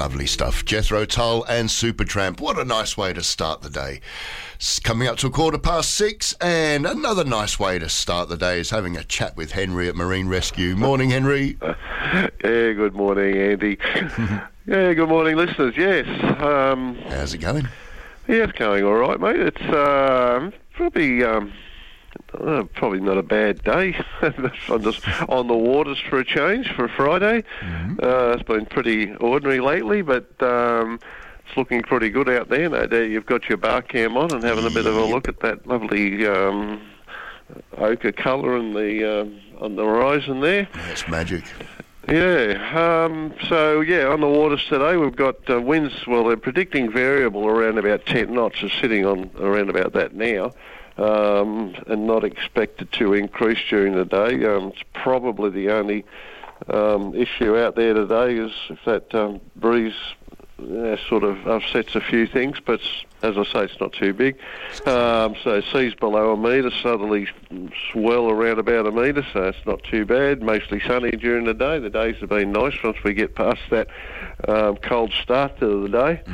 Lovely stuff. Jethro Tull and Supertramp. What a nice way to start the day. It's coming up to 6:15, and another nice way to start the day is having a chat with Henry at Marine Rescue. Morning, Henry. Yeah, good morning, Andy. Yeah, good morning, listeners. Yes. How's it going? Yeah, it's going all right, mate. It's probably not a bad day. I'm just on the waters for a change for a Friday. Mm-hmm. It's been pretty ordinary lately, but it's looking pretty good out there. No doubt you've got your bar cam on and having a bit of a look at that lovely ochre colour on the horizon there. That's magic. Yeah, on the waters today we've got winds, well, they're predicting variable around about 10 knots, are sitting on around about that now, and not expected to increase during the day. It's probably the only issue out there today is if that breeze sort of upsets a few things, but as I say, it's not too big. So seas below a metre, southerly swell around about a metre, so it's not too bad. Mostly sunny during the day. The days have been nice once we get past that cold start to the day.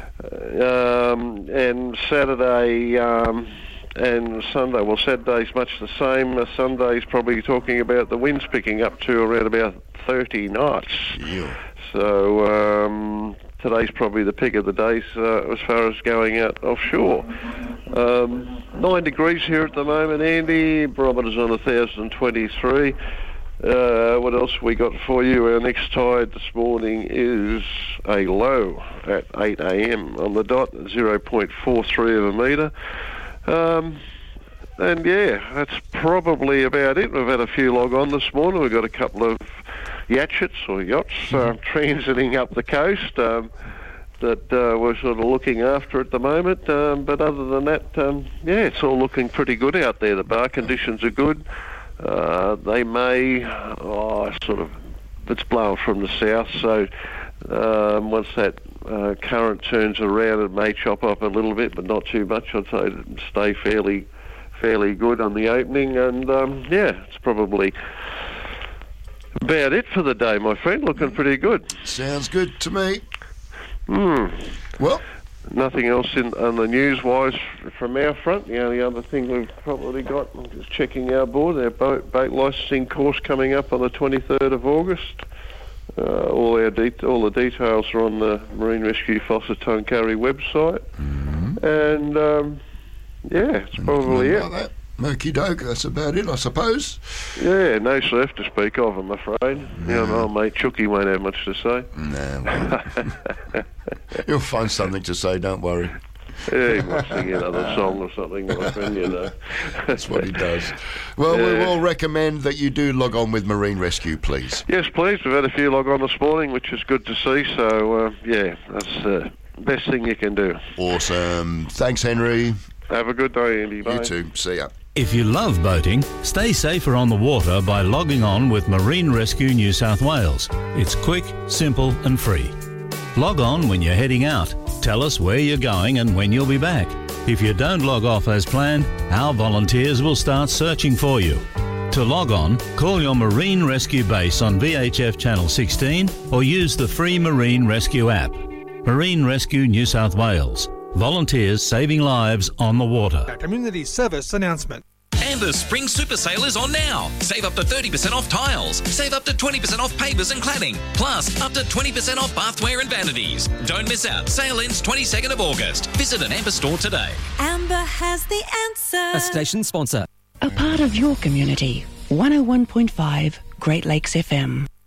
And Saturday and Sunday, well, Saturday's much the same. Sunday's probably talking about the winds picking up to around about 30 knots. Yeah. So today's probably the pick of the days as far as going out offshore. 9 degrees here at the moment, Andy. Barometer's on 1,023. What else we got for you? Our next tide this morning is a low at 8 a.m. on the dot, 0.43 of a metre. And yeah, that's probably about it. We've had a few log on this morning. We've got a couple of yachts transiting up the coast that we're sort of looking after at the moment. But other than that, it's all looking pretty good out there. The bar conditions are good. They may, it's blowing from the south, so once that current turns around, it may chop up a little bit, but not too much. I'd say stay fairly good on the opening, and it's probably about it for the day, my friend. Looking pretty good. Sounds good to me. Well, nothing else on the news-wise from our front. The only other thing we've probably got, I'm just checking our board, our boat licensing course coming up on the 23rd of August. All the details are on the Marine Rescue Fossa Tuncurry website. Mm-hmm. And it's probably it. Like that. Murky doke, that's about it, I suppose. Yeah, no surf to speak of, I'm afraid. No. Old mate Chooky won't have much to say. No. You'll find something to say, don't worry. Yeah, he might sing another song or something, my friend, you know. That's what he does. Well, we will recommend that you do log on with Marine Rescue, please. Yes, please. We've had a few log on this morning, which is good to see. So, that's the best thing you can do. Awesome. Thanks, Henry. Have a good day, Andy. Bye. You too. See ya. If you love boating, stay safer on the water by logging on with Marine Rescue New South Wales. It's quick, simple and free. Log on when you're heading out. Tell us where you're going and when you'll be back. If you don't log off as planned, our volunteers will start searching for you. To log on, call your Marine Rescue base on VHF Channel 16 or use the free Marine Rescue app. Marine Rescue New South Wales. Volunteers saving lives on the water. A community service announcement. And the Spring Super Sale is on now. Save up to 30% off tiles. Save up to 20% off pavers and cladding. Plus, up to 20% off bathware and vanities. Don't miss out. Sale ends 22nd of August. Visit an Amber store today. Amber has the answer. A station sponsor. A part of your community. 101.5 Great Lakes FM.